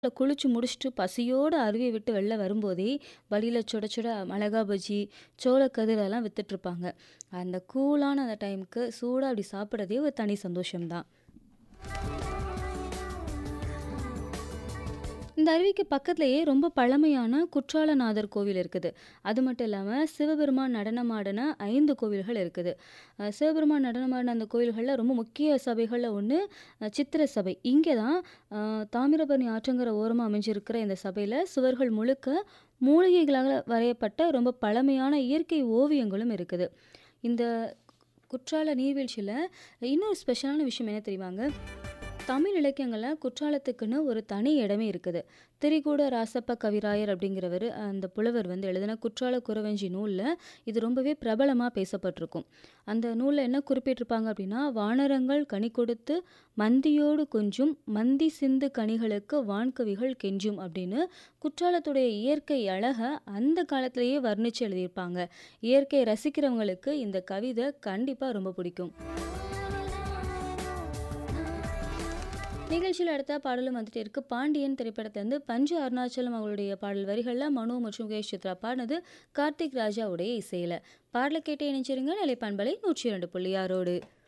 குளிச்சு முடிச்சுட்டு பசியோட அருவிய விட்டு வெளில வரும்போதே, வழியில சுட சுட மிளகா பஜ்ஜி, சோளக்கதிர் அதெல்லாம் வித்துட்ருப்பாங்க. அந்த கூலான அந்த டைமுக்கு சூடா அப்படி சாப்பிடுறதே ஒரு தனி சந்தோஷம் தான். இந்த அருவிக்கு பக்கத்திலேயே ரொம்ப பழமையான குற்றாலநாதர் கோவில் இருக்குது. அது மட்டும் இல்லாம சிவபெருமான் நடனமாடின 5 கோவில்கள் இருக்குது. சிவபெருமான் நடனமாடின அந்த கோயில்கள்ல ரொம்ப முக்கிய சபைகள்ல ஒண்ணு சித்திர சபை. இங்கே தான் தாமிரபரணி ஆற்றங்கரை ஓரமா அமைஞ்சிருக்கிற இந்த சபையில சுவர்கள் முழுக்க மூலிகைகளால வரையப்பட்ட ரொம்ப பழமையான இயற்கை ஓவியங்களும் இருக்குது. இந்த குற்றால நீர்வீழ்ச்சியில இன்னொரு ஸ்பெஷலான விஷயம் என்ன தெரியுமாங்க? தமிழ் இலக்கியங்கள்ல குற்றாலத்துக்குன்னு ஒரு தனி இடமே இருக்குது. திரிகூட ராசப்ப கவிராயர் அப்படிங்கிறவர் அந்த புலவர் வந்து எழுதின குற்றால குறவஞ்சி நூல்ல இது ரொம்பவே பிரபலமா பேசப்பட்டிருக்கும். அந்த நூல்ல என்ன குறிப்பிட்டிருப்பாங்க அப்படின்னா, "வானரங்கள் கனி கொடுத்து மந்தியோடு கொஞ்சும் மந்தி சிந்து கனிகளுக்கு வான்கவிகள் கெஞ்சும்" அப்படின்னு குற்றாலத்துடைய இயற்கை அழக அந்த காலத்திலேயே வர்ணிச்சு எழுதியிருப்பாங்க. இயற்கையை ரசிக்கிறவங்களுக்கு இந்த கவிதை கண்டிப்பா ரொம்ப பிடிக்கும். நிகழ்ச்சியில் அடுத்த பாடலும் வந்துட்டே இருக்கு. பாண்டியன் திரைப்படத்திலிருந்து பஞ்சு அருணாச்சலம் அவங்களுடைய பாடல் வரிகள்ல மனோ மற்றும் முகேஷ் சித்ரா பாடினது கார்த்திக் ராஜாவுடைய இசையில. பாடலை கேட்டு இணைஞ்சிருங்க. நிலைப்பண்பலை 102.6.